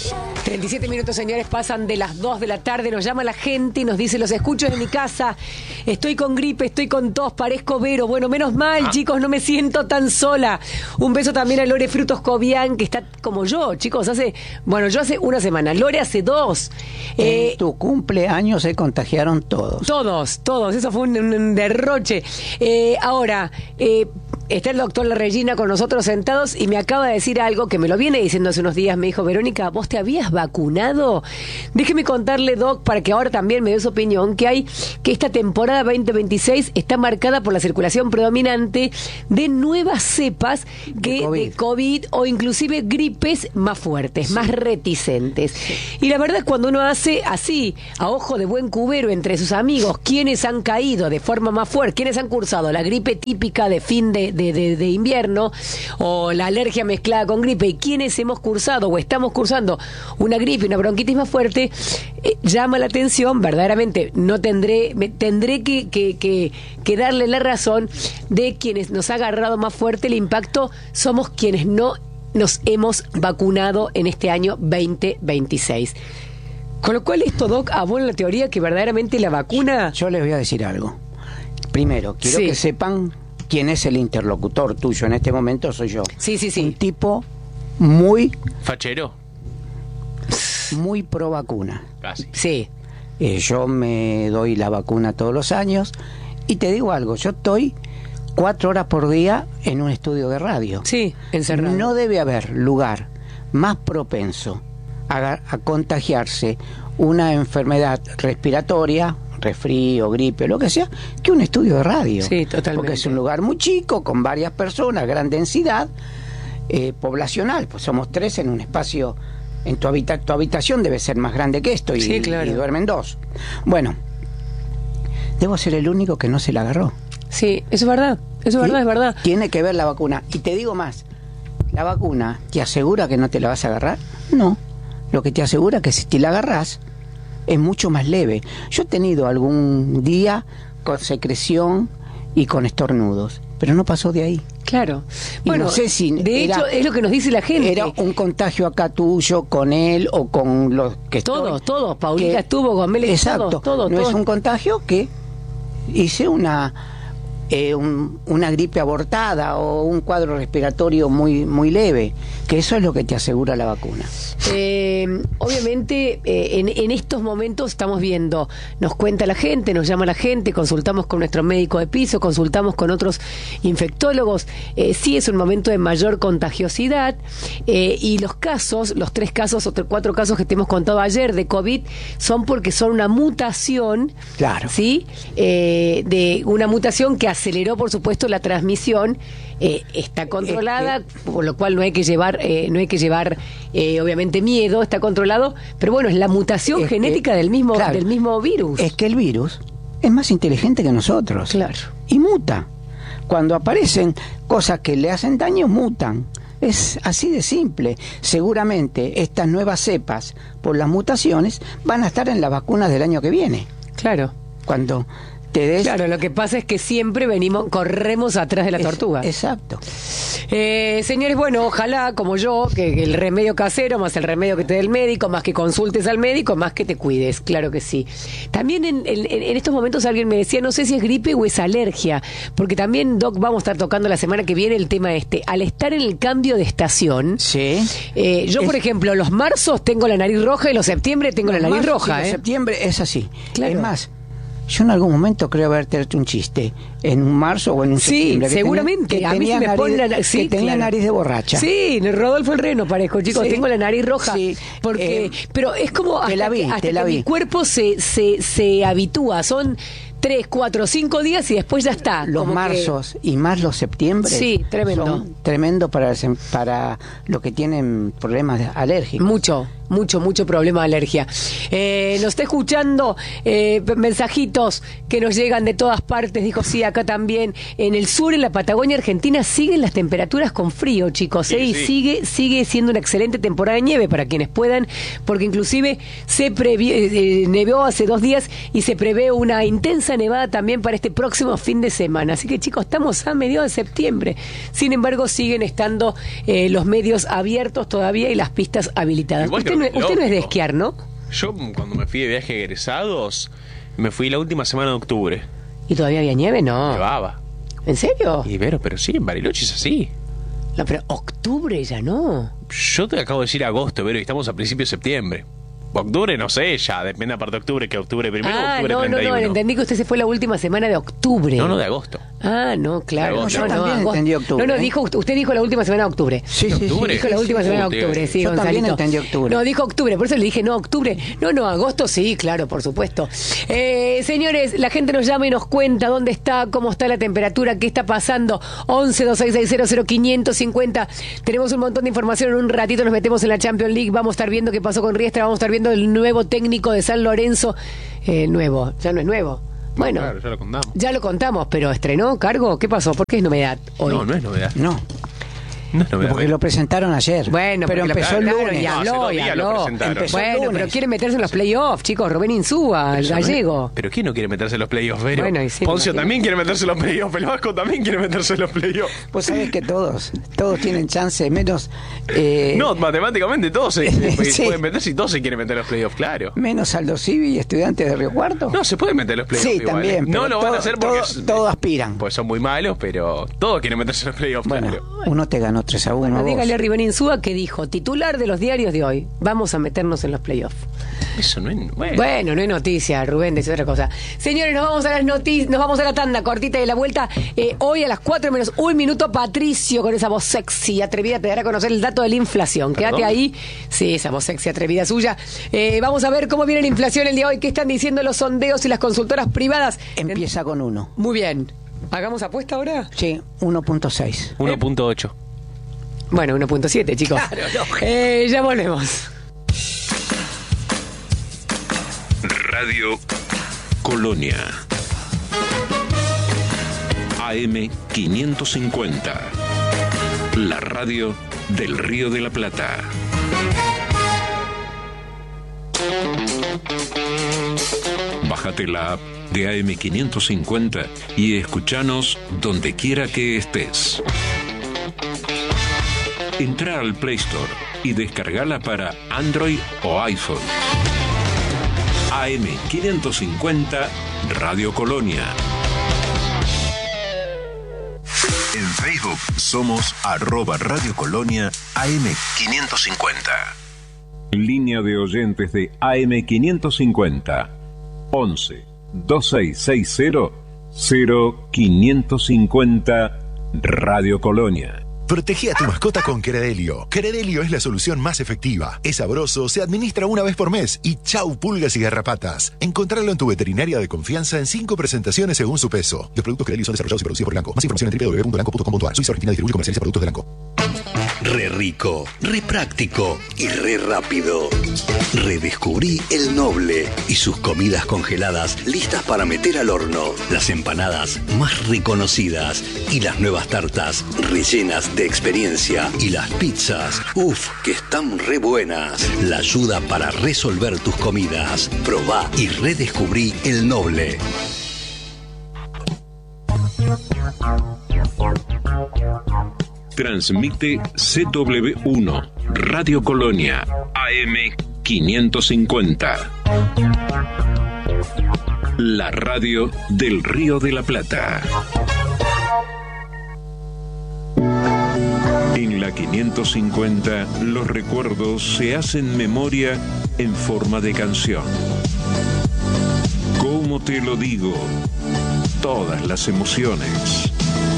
37 minutos, señores, pasan de las 2 de la tarde. Nos llama la gente y nos dice: los escucho desde mi casa, estoy con gripe, estoy con tos, parezco Vero. Bueno, menos mal, chicos, no me siento tan sola. Un beso también a Lore Frutos Cobian, que está como yo, chicos, yo hace una semana, Lore hace 2. En tu cumpleaños se contagiaron todos. Todos, eso fue un derroche. Ahora, está el doctor La Regina con nosotros sentados y me acaba de decir algo que me lo viene diciendo hace unos días. Me dijo: Verónica, ¿vos te habías vacunado? Déjeme contarle, Doc, para que ahora también me dé su opinión, que esta temporada 2026 está marcada por la circulación predominante de nuevas cepas de COVID o inclusive gripes más fuertes, más reticentes. Y la verdad es cuando uno hace así, a ojo de buen cubero entre sus amigos, quienes han caído de forma más fuerte, quienes han cursado la gripe típica de fin de invierno o la alergia mezclada con gripe, y quienes hemos cursado o estamos cursando una gripe, una bronquitis más fuerte, llama la atención, verdaderamente. Tendré que darle la razón de quienes nos ha agarrado más fuerte el impacto, somos quienes no nos hemos vacunado en este año 2026. Con lo cual esto, Doc, abona la teoría que verdaderamente la vacuna... Yo les voy a decir algo. Primero, quiero que sepan quién es el interlocutor tuyo en este momento. Soy yo. Sí. Un tipo muy... ¿Fachero? Muy pro vacuna. Casi. Sí. Yo me doy la vacuna todos los años y te digo algo, yo estoy 4 horas por día en un estudio de radio. Sí, encerrado. No debe haber lugar más propenso a contagiarse una enfermedad respiratoria, resfrío, gripe, lo que sea, que un estudio de radio. Sí, totalmente. Porque es un lugar muy chico, con varias personas, gran densidad poblacional, pues somos 3 en un espacio. En tu habitación debe ser más grande que esto y, claro. Y duermen 2. Bueno, debo ser el único que no se la agarró. Sí, eso es verdad, es verdad. Tiene que ver la vacuna. Y te digo más, ¿la vacuna te asegura que no te la vas a agarrar? No. Lo que te asegura que si te la agarrás es mucho más leve. Yo he tenido algún día con secreción y con estornudos, pero no pasó de ahí. Claro. Bueno, no sé si de hecho es lo que nos dice la gente. Era un contagio acá tuyo, con él o con los que todos. Paulita estuvo con Mel. Exacto. Todos. Es un contagio que hice una gripe abortada o un cuadro respiratorio muy leve, que eso es lo que te asegura la vacuna. Obviamente en estos momentos estamos viendo, nos cuenta la gente, nos llama la gente, consultamos con nuestro médico de piso, consultamos con otros infectólogos. Sí es un momento de mayor contagiosidad, y los 3 casos o 4 casos que te hemos contado ayer de COVID son porque son una mutación, claro, ¿sí? De una mutación que aceleró, por supuesto, la transmisión. Está controlada, por lo cual no hay que llevar obviamente miedo, está controlado, pero bueno, es la mutación genética del mismo virus. Es que el virus es más inteligente que nosotros. Claro. Y muta. Cuando aparecen cosas que le hacen daño, mutan. Es así de simple. Seguramente estas nuevas cepas, por las mutaciones, van a estar en las vacunas del año que viene. Claro. Cuando te des... Claro, lo que pasa es que siempre corremos atrás de la tortuga. Exacto. Señores, bueno, ojalá, como yo, que el remedio casero, más el remedio que te dé el médico, más que consultes al médico, más que te cuides, claro que sí. También en estos momentos alguien me decía, no sé si es gripe o es alergia, porque también, Doc, vamos a estar tocando la semana que viene el tema al estar en el cambio de estación. Sí. Yo, por ejemplo, los marzos tengo la nariz roja y los septiembre tengo la nariz roja. Los septiembre es así. Claro. Es más, yo en algún momento creo haberte hecho un chiste en un marzo o en un septiembre. Sí, seguramente. A mí se me pone tenía nariz de borracha. Sí, Rodolfo el Reno parezco, chicos. Sí. Tengo la nariz roja. Sí. Pero es como hasta que mi cuerpo se habitúa. Son 3, 4, 5 días y después ya está. Los marzos y más los septiembre. Sí, tremendo. Son tremendo para los que tienen problemas alérgicos. Mucho problema de alergia. Nos está escuchando mensajitos que nos llegan de todas partes. Dijo, sí, acá también. En el sur, en la Patagonia Argentina, siguen las temperaturas con frío, chicos. Sí, Y sigue siendo una excelente temporada de nieve para quienes puedan, porque inclusive nevó hace 2 días y se prevé una intensa nevada también para este próximo fin de semana. Así que, chicos, estamos a mediados de septiembre. Sin embargo, siguen estando los medios abiertos todavía y las pistas habilitadas. Igual que usted no es de esquiar, ¿no? Yo cuando me fui de viaje de egresados, me fui la última semana de octubre. ¿Y todavía había nieve? No. Nevaba. ¿En serio? Y pero sí, en Bariloche es así. No, pero octubre ya no. Yo te acabo de decir agosto, pero estamos a principios de septiembre. Octubre, no sé, ya, depende aparte de octubre, que octubre primero o octubre 31. No, entendí que usted se fue la última semana de octubre. No, de agosto. Ah, no, claro. Yo también entendí octubre. No, usted dijo la última semana de octubre. Sí. ¿Octubre? Dijo la última semana de octubre, sí, Yo también Gonzalito. entendí octubre. No, dijo octubre, por eso le dije, no, octubre. No, agosto sí, claro, por supuesto. Señores, la gente nos llama y nos cuenta dónde está, cómo está la temperatura, qué está pasando. 11-2660-0550. Tenemos un montón de información. En un ratito nos metemos en la Champions League. Vamos a estar viendo qué pasó con Riestra. Vamos a estar viendo el nuevo técnico de San Lorenzo. Nuevo, ya no es nuevo. Bueno, Claro, ya lo contamos. ya lo contamos, pero ¿estrenó cargo? ¿Qué pasó? ¿Por qué es novedad hoy? No es novedad. No, No es novedad. porque lo presentaron ayer. Bueno, pero porque empezó el claro, lunes. y No, hace habló, 2 y días lo habló. presentaron. Empezó el Bueno, lunes. pero quieren meterse en los playoffs, chicos. Rubén Insúa, el gallego. Pero ¿quién no quiere meterse en los playoffs, Vero? Bueno, y sí, Poncio imagino. también quiere meterse en los playoffs, el Vasco también quiere meterse en los playoffs. Vos sabés que todos tienen chance, menos No, matemáticamente todos se Sí. pueden meterse y todos se quieren meter en los playoffs, claro. menos Aldo Civi y Estudiantes de Río Cuarto. No, se pueden meter en los playoffs. Sí, igual, también. No pero lo van a hacer porque todos aspiran. pues son muy malos, pero todos quieren meterse en los playoffs, Bueno, claro. uno te ganó 3-1. Bueno, vos. dígale a Rubén Insúa que dijo, titular de los diarios de hoy, vamos a meternos en los playoffs. Eso no es... Bueno, no es noticia, Rubén, dice otra cosa. Señores, nos vamos a las noticias, nos vamos a la tanda cortita de la vuelta. Hoy a las 4:01, Patricio, con esa voz sexy, atrevida, te dará a conocer el dato de la inflación. ¿Perdón? Quédate ahí. Sí, esa voz sexy, atrevida suya. Vamos a ver cómo viene la inflación el día de hoy, qué están diciendo los sondeos y las consultoras privadas. Empieza con 1. Muy bien. ¿Hagamos apuesta ahora? Sí, 1.6. 1.8. Bueno, 1.7, chicos. Ya volvemos. Radio Colonia. AM 550. La radio del Río de la Plata. Bájate la app de AM 550 y escuchanos donde quiera que estés. Entra al Play Store y descargala para Android o iPhone. AM 550 Radio Colonia. En Facebook somos @Radio Colonia AM 550. Línea de oyentes de AM 550 11 2660 0550 Radio Colonia. Protege a tu mascota con Credelio. Credelio es la solución más efectiva. Es sabroso, se administra una vez por mes y chau pulgas y garrapatas. Encontrarlo en tu veterinaria de confianza en 5 presentaciones según su peso. Los productos Credelio son desarrollados y producidos por Elanco. Más información en www.elanco.com.ar. Suiza Argentina distribuye y comercializa productos de Elanco. Re rico, re práctico y re rápido. Redescubrí el Noble y sus comidas congeladas listas para meter al horno. Las empanadas más reconocidas y las nuevas tartas rellenas de experiencia. Y las pizzas, que están re buenas. La ayuda para resolver tus comidas. Probá y redescubrí el Noble. Transmite CW1 Radio Colonia AM 550. La radio del Río de la Plata. En la 550 los recuerdos se hacen memoria en forma de canción. ¿Cómo te lo digo? Todas las emociones.